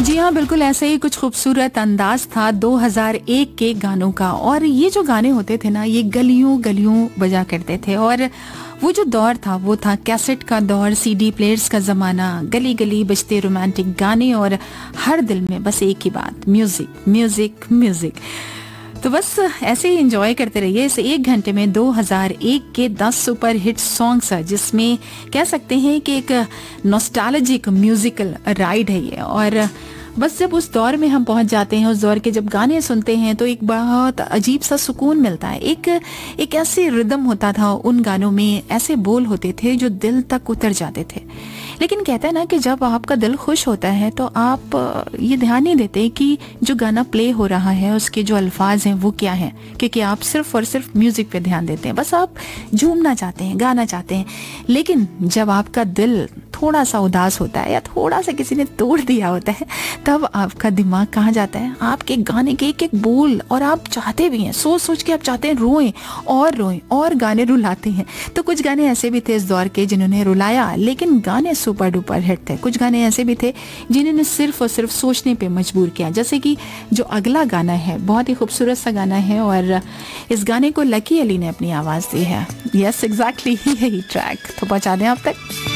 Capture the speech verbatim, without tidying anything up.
जी हाँ, बिल्कुल ऐसे ही कुछ खूबसूरत अंदाज था दो हज़ार एक के गानों का। और ये जो गाने होते थे ना, ये गलियों गलियों बजा करते थे। और वो जो दौर था वो था कैसेट का दौर, सीडी प्लेयर्स का ज़माना, गली गली बजते रोमांटिक गाने और हर दिल में बस एक ही बात, म्यूज़िक म्यूज़िक म्यूज़िक। तो बस ऐसे ही एंजॉय करते रहिए इस एक घंटे में दो हज़ार एक के दस सुपर हिट सॉन्ग्स, जिसमें कह सकते हैं कि एक नॉस्टैल्जिक म्यूजिकल राइड है ये। और बस जब उस दौर में हम पहुंच जाते हैं, उस दौर के जब गाने सुनते हैं तो एक बहुत अजीब सा सुकून मिलता है। एक एक ऐसी रिदम होता था उन गानों में, ऐसे बोल होते थे जो दिल तक उतर जाते थे। लेकिन कहते हैं ना कि जब आपका दिल खुश होता है तो आप ये ध्यान नहीं देते कि जो गाना प्ले हो रहा है उसके जो अल्फाज हैं वो क्या हैं, क्योंकि आप सिर्फ और सिर्फ म्यूजिक पे ध्यान देते हैं। बस आप झूमना चाहते हैं, गाना चाहते हैं। लेकिन जब आपका दिल थोड़ा सा उदास होता है या थोड़ा सा किसी ने तोड़ दिया होता है, तब आपका दिमाग कहाँ जाता है, आपके गाने के एक एक बोल, और आप चाहते भी हैं, सोच सोच के आप चाहते हैं रोएं और रोएं, और गाने रुलाते हैं। तो कुछ गाने ऐसे भी थे इस दौर के जिन्होंने रुलाया, लेकिन गाने सुपर डुपर हिट थे। कुछ गाने ऐसे भी थे जिन्होंने सिर्फ और सिर्फ सोचने पे मजबूर किया, जैसे कि जो अगला गाना है, बहुत ही खूबसूरत सा गाना है और इस गाने को लकी अली ने अपनी आवाज़ दी है। यस एग्जैक्टली, यही ट्रैक तो पहुँचा दें आप तक।